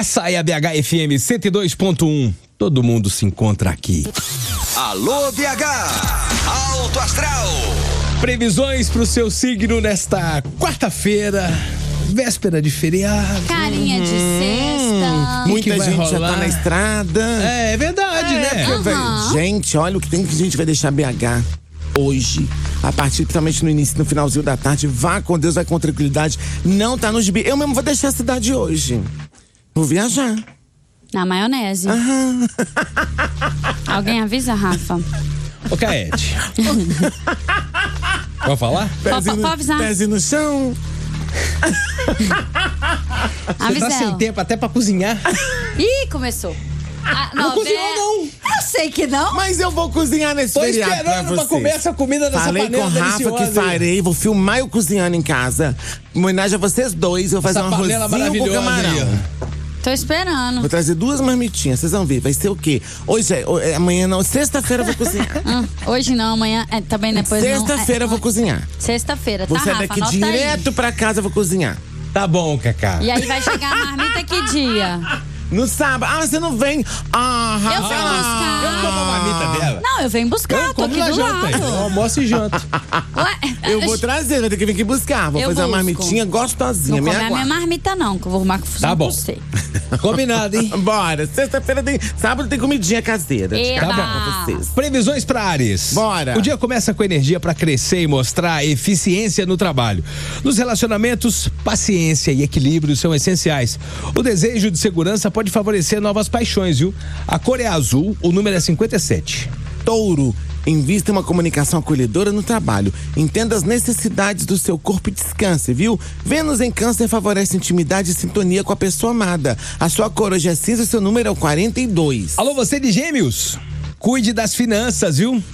Essa é a BH-FM 102.1. Todo mundo se encontra aqui. Alô, BH! Alto Astral! Previsões pro seu signo nesta quarta-feira, véspera de feriado. Carinha de sexta. Muita gente rolar? já tá na estrada. É verdade, né? Gente, olha o que tem que a gente vai deixar BH hoje. A partir, principalmente no início, no finalzinho da tarde. Vá com Deus, vai com tranquilidade. Não tá nos gibi. Eu mesmo vou deixar a cidade hoje. Vou viajar. Na maionese. Alguém avisa, Rafa? Ô, Caete. Pode falar? Pode avisar. Pezinho no chão. Você tá sem tempo até pra cozinhar. Ih, começou. Não cozinhou, não. Eu sei que não. Mas eu vou cozinhar nesse feriado pra esperando vocês. pra comer essa comida nessa Falei panela com o Rafa deliciosa que farei, vou filmar eu cozinhando em casa. Em homenagem a vocês dois, eu vou fazer Essa um panela arrozinho com maravilhosa camarão. aí, Tô esperando. Vou trazer 2 marmitinhas, vocês vão ver. Vai ser o quê? Hoje amanhã não, sexta-feira eu vou cozinhar. Hoje não, amanhã também depois Sexta-feira eu vou cozinhar. Sexta-feira, tá, Vou sair Rafa? daqui Anota direto aí. pra casa, eu vou cozinhar. Tá bom, Cacá. E aí vai chegar a marmita que dia? No sábado. Ah, você não vem? Ah, Eu Rafa. venho buscar. Eu como a marmita dela. Não, eu venho buscar, tô Como aqui na do janta aí. lado. Almoço e janta. Ué, Eu vou trazer, vai ter que vir aqui buscar. Vou Eu fazer uma busco. marmitinha gostosinha. Não me comer a minha aguarda. marmita não, que eu vou arrumar confusão Tá bom. com você. Combinado, hein? Bora, sexta-feira tem. Sábado tem comidinha caseira. De Eba. cada pra vocês. Previsões para Áries. Bora. O dia começa com energia para crescer e mostrar eficiência no trabalho. Nos relacionamentos, paciência e equilíbrio são essenciais. O desejo de segurança pode favorecer novas paixões, viu? A cor é azul, o número é 57. Touro, invista em uma comunicação acolhedora no trabalho. Entenda as necessidades do seu corpo e descanse, viu? Vênus em Câncer favorece intimidade e sintonia com a pessoa amada. A sua cor hoje é cinza e seu número é o 42. Alô, você de Gêmeos? Cuide das finanças, viu?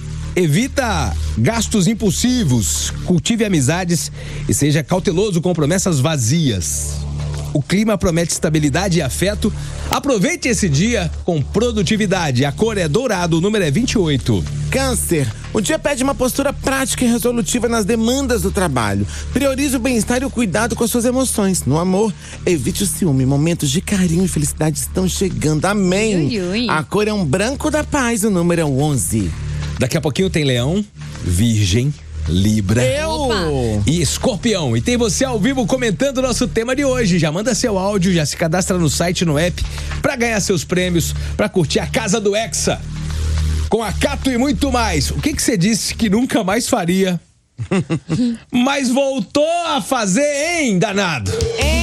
Evita gastos impulsivos, cultive amizades e seja cauteloso com promessas vazias. O clima promete estabilidade e afeto. Aproveite esse dia com produtividade. A cor é dourado, o número é 28. Câncer, o dia pede uma postura prática e resolutiva nas demandas do trabalho. Priorize o bem-estar e o cuidado com as suas emoções. No amor, evite o ciúme. Momentos de carinho e felicidade estão chegando. Amém. Ui, ui. A cor é um branco da paz, o número é o 11. Daqui a pouquinho tem Leão, Virgem, Libra Opa. e Escorpião. E tem você ao vivo comentando o nosso tema de hoje. Já manda seu áudio, já se cadastra no site, no app, pra ganhar seus prêmios, pra curtir a Casa do Hexa. Com a Cato e muito mais. O que você disse que nunca mais faria, mas voltou a fazer, hein, danado?